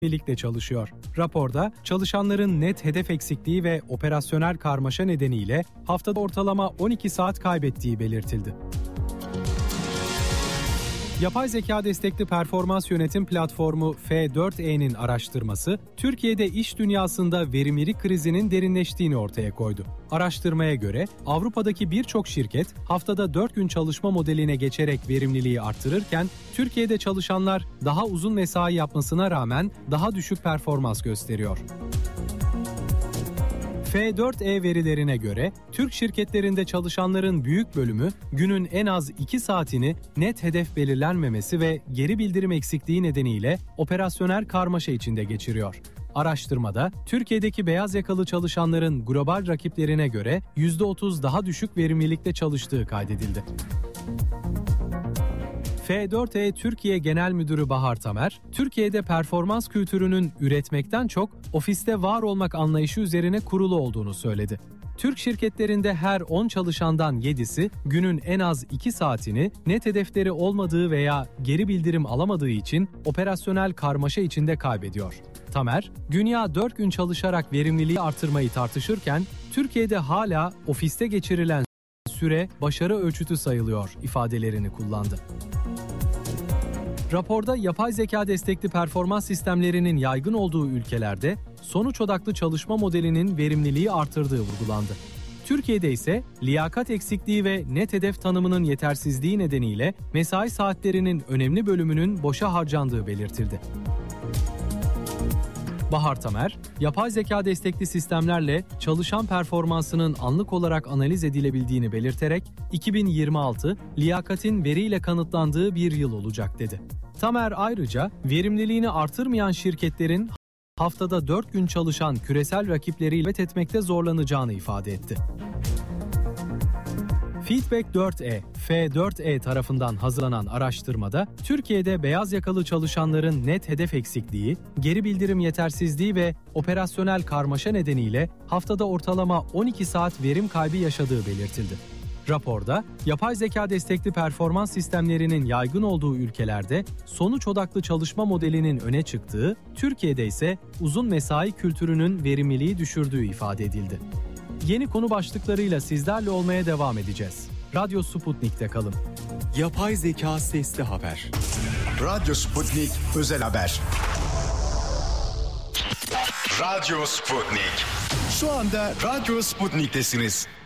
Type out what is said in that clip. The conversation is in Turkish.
birlikte çalışıyor. Raporda çalışanların net hedef eksikliği ve operasyonel karmaşa nedeniyle haftada ortalama 12 saat kaybettiği belirtildi. Yapay zeka destekli performans yönetim platformu F4E'nin araştırması, Türkiye'de iş dünyasında verimlilik krizinin derinleştiğini ortaya koydu. Araştırmaya göre Avrupa'daki birçok şirket haftada 4 gün çalışma modeline geçerek verimliliği artırırken, Türkiye'de çalışanlar daha uzun mesai yapmasına rağmen daha düşük performans gösteriyor. F4E verilerine göre Türk şirketlerinde çalışanların büyük bölümü günün en az 2 saatini net hedef belirlenmemesi ve geri bildirim eksikliği nedeniyle operasyonel karmaşa içinde geçiriyor. Araştırmada Türkiye'deki beyaz yakalı çalışanların global rakiplerine göre %30 daha düşük verimlilikte çalıştığı kaydedildi. F4E Türkiye Genel Müdürü Bahar Tamer, Türkiye'de performans kültürünün üretmekten çok ofiste var olmak anlayışı üzerine kurulu olduğunu söyledi. Türk şirketlerinde her 10 çalışandan 7'si günün en az 2 saatini net hedefleri olmadığı veya geri bildirim alamadığı için operasyonel karmaşa içinde kaybediyor. Tamer, dünya 4 gün çalışarak verimliliği artırmayı tartışırken, Türkiye'de hala ofiste geçirilen süre başarı ölçütü sayılıyor ifadelerini kullandı. Raporda yapay zeka destekli performans sistemlerinin yaygın olduğu ülkelerde sonuç odaklı çalışma modelinin verimliliği artırdığı vurgulandı. Türkiye'de ise liyakat eksikliği ve net hedef tanımının yetersizliği nedeniyle mesai saatlerinin önemli bölümünün boşa harcandığı belirtildi. Bahar Tamer, yapay zeka destekli sistemlerle çalışan performansının anlık olarak analiz edilebildiğini belirterek 2026 liyakatin veriyle kanıtlandığı bir yıl olacak dedi. Tamer ayrıca verimliliğini artırmayan şirketlerin haftada 4 gün çalışan küresel rakipleriyle etmekte zorlanacağını ifade etti. Feedback 4E, F4E tarafından hazırlanan araştırmada, Türkiye'de beyaz yakalı çalışanların net hedef eksikliği, geri bildirim yetersizliği ve operasyonel karmaşa nedeniyle haftada ortalama 12 saat verim kaybı yaşadığı belirtildi. Raporda, yapay zeka destekli performans sistemlerinin yaygın olduğu ülkelerde sonuç odaklı çalışma modelinin öne çıktığı, Türkiye'de ise uzun mesai kültürünün verimliliği düşürdüğü ifade edildi. Yeni konu başlıklarıyla sizlerle olmaya devam edeceğiz. Radyo Sputnik'te kalın. Yapay zeka sesli haber. Radyo Sputnik özel haber. Radyo Sputnik. Şu anda Radyo Sputnik'tesiniz.